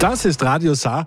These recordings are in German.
Das ist Radio Sa.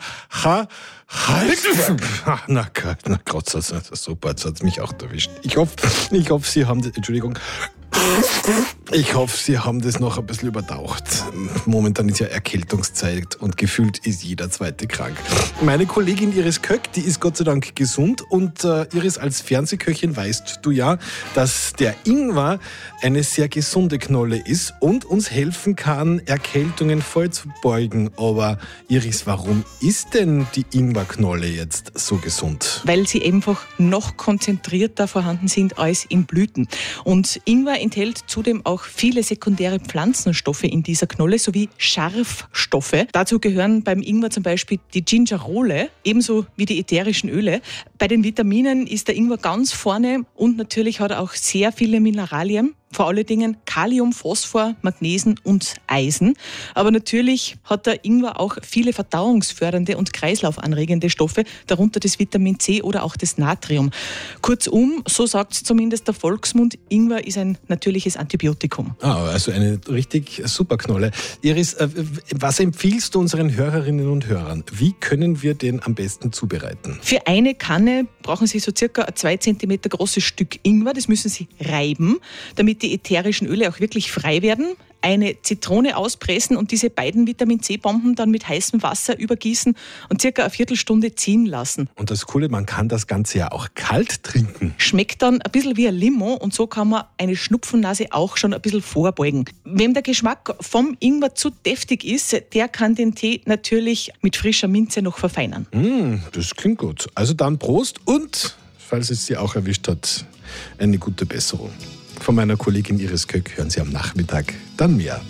Na Gott, super, jetzt hat es mich auch erwischt. Ich hoffe, Sie haben das, Entschuldigung. Ich hoffe, Sie haben das noch ein bisschen übertaucht. Momentan ist ja Erkältungszeit und gefühlt ist jeder Zweite krank. Meine Kollegin Iris Köck, die ist Gott sei Dank gesund. Und Iris, als Fernsehköchin weißt du ja, dass der Ingwer eine sehr gesunde Knolle ist und uns helfen kann, Erkältungen vorzubeugen. Aber Iris, warum ist denn die Ingwerknolle jetzt so gesund? Weil sie einfach noch konzentrierter vorhanden sind als in Blüten. Und Ingwer enthält zudem auch viele sekundäre Pflanzenstoffe in dieser Knolle sowie Scharfstoffe. Dazu gehören beim Ingwer zum Beispiel die Gingerole, ebenso wie die ätherischen Öle. Bei den Vitaminen ist der Ingwer ganz vorne und natürlich hat er auch sehr viele Mineralien. Vor allen Dingen Kalium, Phosphor, Magnesen und Eisen. Aber natürlich hat der Ingwer auch viele verdauungsfördernde und kreislaufanregende Stoffe, darunter das Vitamin C oder auch das Natrium. Kurzum, so sagt es zumindest der Volksmund, Ingwer ist ein natürliches Antibiotikum. Also eine richtig super Knolle. Iris, was empfiehlst du unseren Hörerinnen und Hörern? Wie können wir den am besten zubereiten? Für eine Kanne brauchen Sie so circa ein 2 cm großes Stück Ingwer. Das müssen Sie reiben, damit die ätherischen Öle auch wirklich frei werden. Eine Zitrone auspressen und diese beiden Vitamin-C-Bomben dann mit heißem Wasser übergießen und circa eine Viertelstunde ziehen lassen. Und das Coole, man kann das Ganze ja auch kalt trinken. Schmeckt dann ein bisschen wie ein Limo und so kann man eine Schnupfennase auch schon ein bisschen vorbeugen. Wem der Geschmack vom Ingwer zu deftig ist, der kann den Tee natürlich mit frischer Minze noch verfeinern. Das klingt gut. Also dann Prost und, falls es Sie auch erwischt hat, eine gute Besserung. Von meiner Kollegin Iris Köck hören Sie am Nachmittag dann mehr.